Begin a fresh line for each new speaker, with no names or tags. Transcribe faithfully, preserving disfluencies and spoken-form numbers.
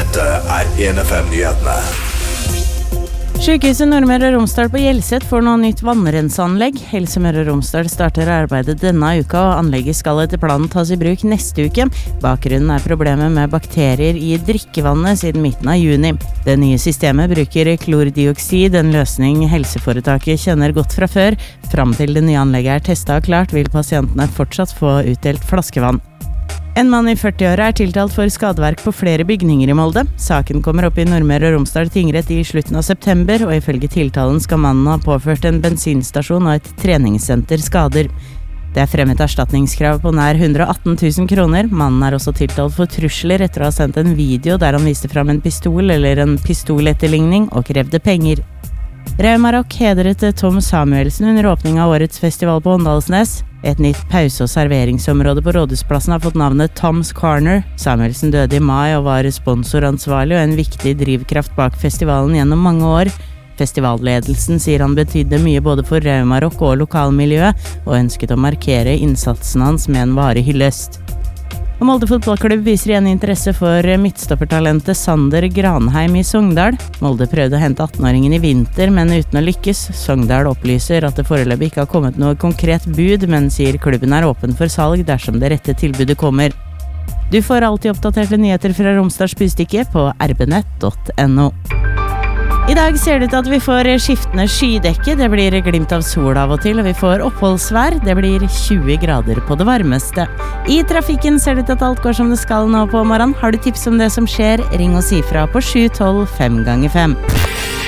Dette er en F M-nyhetene.
Sykehuset Nordmøre og Romsdal på Hjelset får nå nytt vannrenseanlegg. Helse Møre og Romsdal starter arbeidet denne uka, og anlegget skal etter planen tas i bruk neste uke. Bakgrunnen er problemet med bakterier i drikkevannet siden midten av juni. Det nye systemet bruker klordioksid, en løsning helseforetaket kjenner godt fra før. Fram til det nye anlegget er testet og klart, vil pasientene fortsatt få utdelt flaskevann. En mann i førti-åra er tiltalt for skadeverk på flere bygninger i Molde. Saken kommer opp i Nordmøre og Romsdal tingrett i slutten av september, og ifølge tiltalen skal mannen ha påført en bensinstasjon og et treningssenter skader. Det er fremmet erstatningskrav på nær hundre og atten tusen kroner. Mannen er også tiltalt for trusler etter å ha sendt en video der han viste fram en pistol eller en pistoletterligning og krevde penger. Raumarok hedret Tom Samuelsen under åpning av årets festival på Åndalsnes. Et nytt pause- og serveringsområde på Rådhusplassen har fått navnet Tom's Corner. Samuelsen døde i mai og var sponsoransvarlig og en viktig drivkraft bak festivalen gjennom mange år. Festivalledelsen sier han betydde mye både for Raumarok og lokalmiljøet, og ønsket å markere innsatsen hans med en varig hyllest. Og Molde fotballklubb viser igjen interesse for midtstoppertalentet Sander Granheim i Sogndal. Molde prøvde å hente atten-åringen i vinter, men uten å lykkes. Sogndal opplyser at det foreløpig ikke har kommet noe konkret bud, men sier klubben er åpen for salg dersom det rette tilbudet kommer. Du får alltid oppdaterte nyheter fra Romsdals Budstikke på r b nett punktum n o. I dag ser det ut til at vi får skiftende skydekke, det blir glimt av sol av og til, og vi får oppholdsvær, det blir tjue grader på det varmeste. I trafikken ser det ut til at alt går som det skal nå på morgenen. Har du tips om det som skjer, ring og si fra på sju tolv fem ganger fem.